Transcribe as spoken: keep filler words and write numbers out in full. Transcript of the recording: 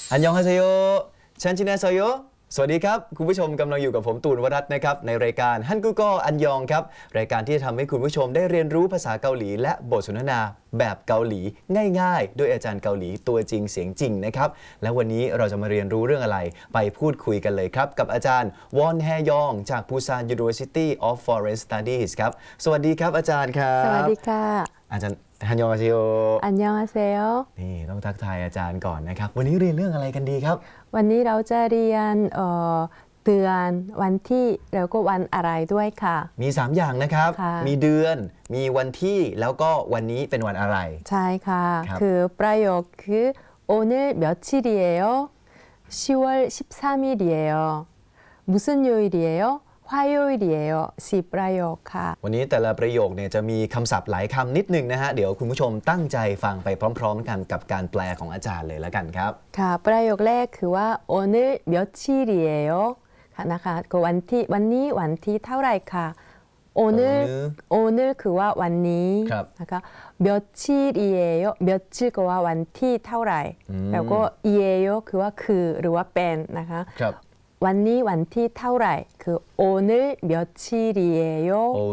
อันยองฮาเซโยชันชินาโซโยสวัสดีครับคุณผู้ชมกำลังอยู่กับผมตูนวรัตน์นะครับในรายการฮันกุโกอันยองครับรายการที่จะทำให้คุณผู้ชมได้เรียนรู้ภาษาเกาหลีและบทสนทนาแบบเกาหลีง่ายๆด้วยอาจารย์เกาหลีตัวจริงเสียงจริงนะครับและวันนี้เราจะมาเรียนรู้เรื่องอะไรไปพูดคุยกันเลยครับกับอาจารย์วอนแฮยองจากปูซาน University of Foreign Studies ครับสวัสดีครับอาจารย์ครับสวัสดีค่ะอาจารย์ฮันยองฮาเซโยอันยองอาเซโยนี่ต้องทักทายอาจารย์ก่อนนะครับวันนี้เรียนเรื่องอะไรกันดีครับวันนี้เราจะเรียนเอ่อเดือนวันที่แล้วก็วันอะไรด้วยค่ะมีสามอย่างนะครับมีเดือนมีวันที่แล้วก็วันนี้เป็นวันอะไรใช่ค่ะคือประโยคคือโอเนลเมียวชิริเอโอ시월 십삼일이에요 무슨 요일이에요 화요일이에요สิบประโยคค่ะวันนี้แต่ละประโยคเนี่ยจะมีคำศัพท์หลายคำนิดนึงนะฮะเดี๋ยวคุณผู้ชมตั้งใจฟังไปพร้อมๆกันกับการแปลของอาจารย์เลยแล้วกันครับค่ะประโยคแรกคือว่าโอเนลเมียวชิริเอโอค่ะนะคะก็วันที่วันนี้วันที่เท่าไหร่ค่ะโอเนลโอเนลคือว่าวันนี้นะคะเมียวชิริเอโอเมียวชิก็ว่าวันที่เท่าไหร่แล้วก็อีเอโอคือว่าคือหรือว่าเป็นนะคะวันนี้วันที่เท่าไหร่คือโอเนลเมียวชิริเอโอ